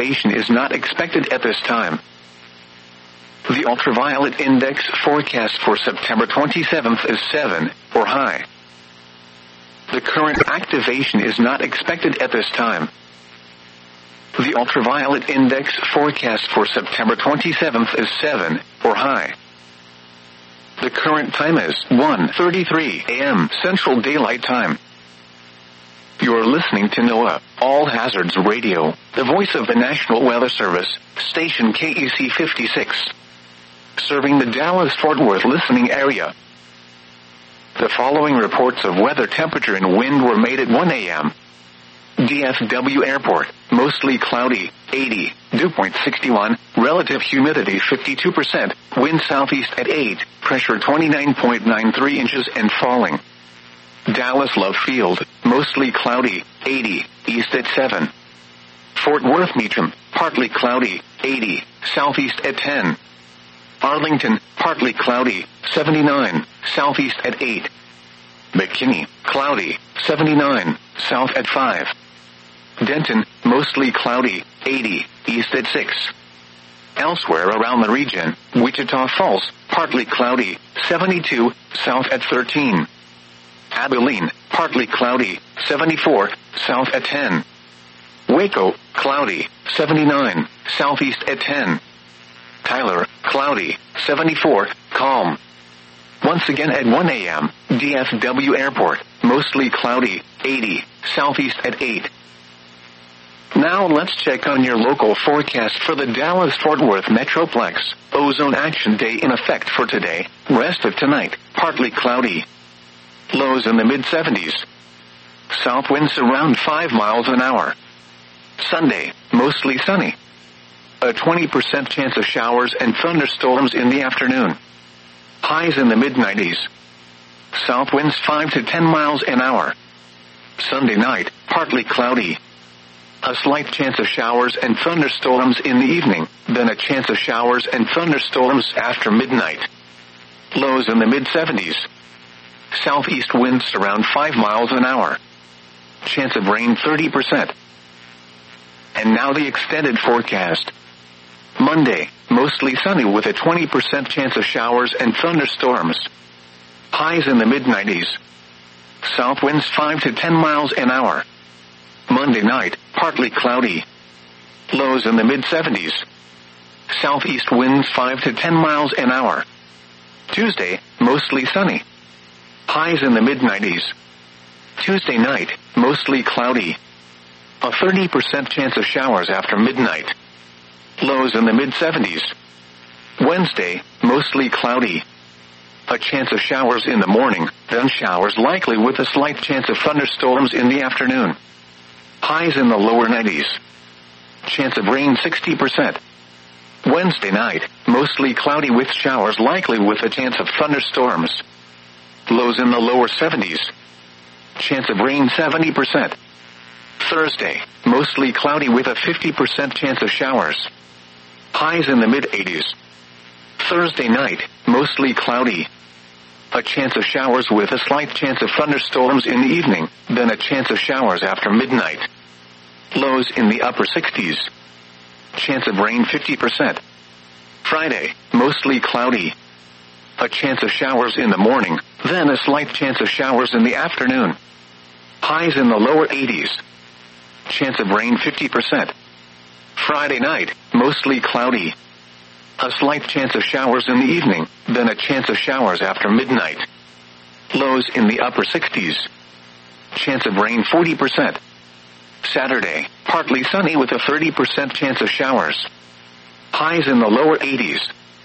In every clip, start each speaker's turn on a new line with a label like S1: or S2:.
S1: activation is not expected at this time. The ultraviolet index forecast for September 27th is 7, or high. The current activation is not expected at this time. The ultraviolet index forecast for September 27th is 7, or high. The current time is 1:33 a.m. Central Daylight Time. You're listening to NOAA, All Hazards Radio, the voice of the National Weather Service, station KEC 56. Serving the Dallas-Fort Worth listening area. The following reports of weather, temperature, and wind were made at 1 a.m. DFW Airport, mostly cloudy, 80, dew point 61, relative humidity 52%, wind southeast at 8, pressure 29.93 inches and falling. Dallas Love Field, mostly cloudy, 80, east at 7. Fort Worth Meacham, partly cloudy, 80, southeast at 10. Arlington, partly cloudy, 79, southeast at 8. McKinney, cloudy, 79, south at 5. Denton, mostly cloudy, 80, east at 6. Elsewhere around the region, Wichita Falls, partly cloudy, 72, south at 13. Abilene, partly cloudy, 74, south at 10. Waco, cloudy, 79, southeast at 10. Tyler, cloudy, 74, calm. Once again at 1 a.m., DFW Airport, mostly cloudy, 80, southeast at 8. Now let's check on your local forecast for the Dallas-Fort Worth Metroplex. Ozone Action Day in effect for today, rest of tonight, partly cloudy. Lows in the mid-70s. South winds around 5 miles an hour. Sunday, mostly sunny. A 20% chance of showers and thunderstorms in the afternoon. Highs in the mid-90s. South winds 5 to 10 miles an hour. Sunday night, partly cloudy. A slight chance of showers and thunderstorms in the evening, then a chance of showers and thunderstorms after midnight. Lows in the mid-70s. Southeast winds around 5 miles an hour. Chance of rain 30%. And now the extended forecast. Monday, mostly sunny with a 20% chance of showers and thunderstorms. Highs in the mid-90s. South winds 5 to 10 miles an hour. Monday night, partly cloudy. Lows in the mid-70s. Southeast winds 5 to 10 miles an hour. Tuesday, mostly sunny. Highs in the mid-90s. Tuesday night, mostly cloudy. A 30% chance of showers after midnight. Lows in the mid-70s. Wednesday, mostly cloudy. A chance of showers in the morning, then showers likely with a slight chance of thunderstorms in the afternoon. Highs in the lower 90s. Chance of rain 60%. Wednesday night, mostly cloudy with showers likely with a chance of thunderstorms. Lows in the lower 70s. Chance of rain 70%. Thursday, mostly cloudy with a 50% chance of showers. Highs in the mid-80s. Thursday night, mostly cloudy. A chance of showers with a slight chance of thunderstorms in the evening, then a chance of showers after midnight. Lows in the upper 60s. Chance of rain 50%. Friday, mostly cloudy. A chance of showers in the morning, then a slight chance of showers in the afternoon. Highs in the lower 80s. Chance of rain 50%. Friday night, mostly cloudy. A slight chance of showers in the evening, then a chance of showers after midnight. Lows in the upper 60s. Chance of rain 40%. Saturday, partly sunny with a 30% chance of showers. Highs in the lower 80s.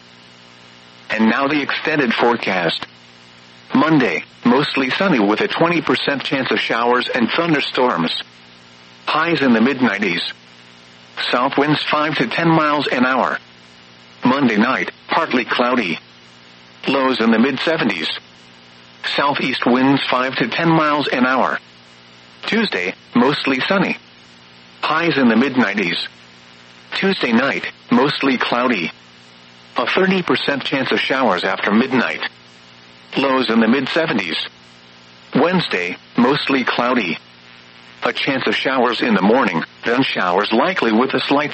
S1: And now the extended forecast. Monday, mostly sunny with a 20% chance of showers and thunderstorms. Highs in the mid-90s. South winds 5 to 10 miles an hour. Monday night, partly cloudy. Lows in the mid-70s. Southeast winds 5 to 10 miles an hour. Tuesday, mostly sunny. Highs in the mid-90s. Tuesday night, mostly cloudy. A 30% chance of showers after midnight. Lows in the mid-70s. Wednesday, mostly cloudy. A chance of showers in the morning, then showers likely with a slight